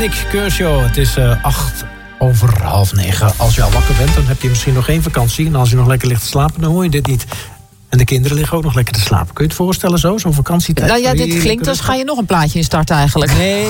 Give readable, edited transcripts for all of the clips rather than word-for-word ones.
Nick Kershaw. Het is 8:08. Als je al wakker bent, dan heb je misschien nog geen vakantie. En als je nog lekker ligt te slapen, dan hoor je dit niet. En de kinderen liggen ook nog lekker te slapen. Kun je het voorstellen zo, zo'n vakantietijd? Nou ja, dit klinkt als ga je nog een plaatje instarten eigenlijk. Nee.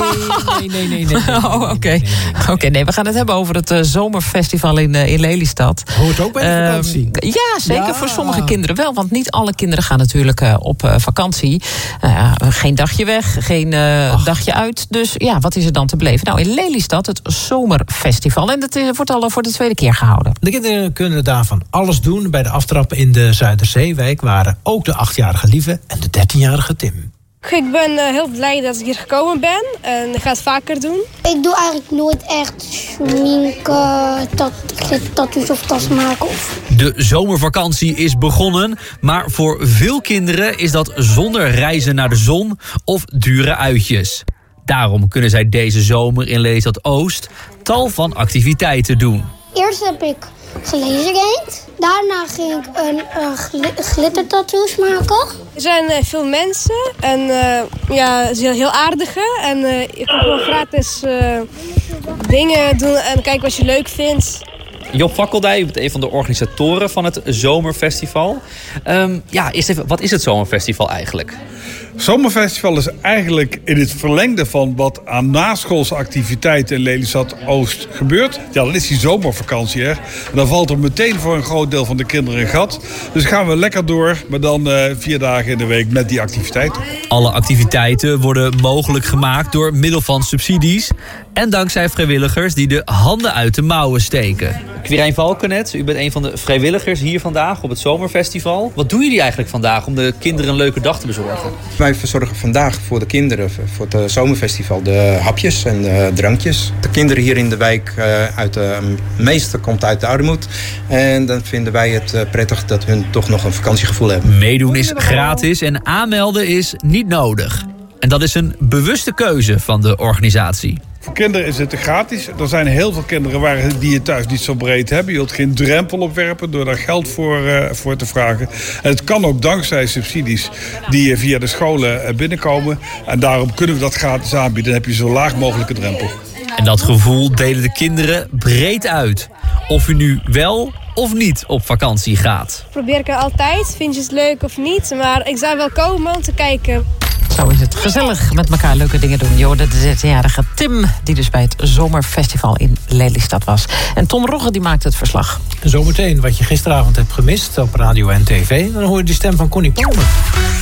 Oké, nee, we gaan het hebben over het zomerfestival in Lelystad. Hoort ook bij de vakantie. Ja, zeker voor sommige kinderen wel. Want niet alle kinderen gaan natuurlijk op vakantie. Geen dagje weg, geen dagje uit. Dus ja, wat is er dan te beleven? Nou, in Lelystad het zomerfestival. En dat wordt al voor de tweede keer gehouden. De kinderen kunnen daarvan alles doen bij de aftrap in de Zuiderzeewijk. Waren ook de 8-jarige Lieve en de 13-jarige Tim. Ik ben heel blij dat ik hier gekomen ben en ik ga het vaker doen. Ik doe eigenlijk nooit echt schminken, tattoos of tas maken. De zomervakantie is begonnen, maar voor veel kinderen is dat zonder reizen naar de zon of dure uitjes. Daarom kunnen zij deze zomer in Lelystad Oost tal van activiteiten doen. Eerst heb ik gelezen. Daarna ging ik een glittertattoos maken. Er zijn veel mensen en ze zijn heel aardige. En je kan gewoon gratis dingen doen en kijken wat je leuk vindt. Job Fakkeldij, u bent een van de organisatoren van het zomerfestival. Eerst even, wat is het zomerfestival eigenlijk? Zomerfestival is eigenlijk in het verlengde van wat aan naschoolse activiteiten in Lelystad Oost gebeurt. Ja, dan is die zomervakantie er. En dan valt er meteen voor een groot deel van de kinderen een gat. Dus gaan we lekker door, maar dan 4 dagen in de week met die activiteiten. Alle activiteiten worden mogelijk gemaakt door middel van subsidies en dankzij vrijwilligers die de handen uit de mouwen steken. Quirijn Valkenet, u bent een van de vrijwilligers hier vandaag op het zomerfestival. Wat doen jullie eigenlijk vandaag om de kinderen een leuke dag te bezorgen? Wij verzorgen vandaag voor de kinderen, voor het zomerfestival, de hapjes en de drankjes. De kinderen hier in de wijk, meeste komt uit de armoede. En dan vinden wij het prettig dat hun toch nog een vakantiegevoel hebben. Meedoen is gratis en aanmelden is niet nodig. En dat is een bewuste keuze van de organisatie. Voor kinderen is het gratis. Er zijn heel veel kinderen die het thuis niet zo breed hebben. Je wilt geen drempel opwerpen door daar geld voor te vragen. En het kan ook dankzij subsidies die via de scholen binnenkomen. En daarom kunnen we dat gratis aanbieden. Dan heb je zo laag mogelijke drempel. En dat gevoel delen de kinderen breed uit. Of u nu wel of niet op vakantie gaat. Probeer ik er altijd. Vind je het leuk of niet? Maar ik zou wel komen om te kijken. Zo is het gezellig met elkaar leuke dingen doen. Jo, de 13-jarige Tim, die dus bij het zomerfestival in Lelystad was. En Tom Rogge, die maakt het verslag. Zometeen wat je gisteravond hebt gemist op radio en tv. Dan hoor je de stem van Connie Palmer.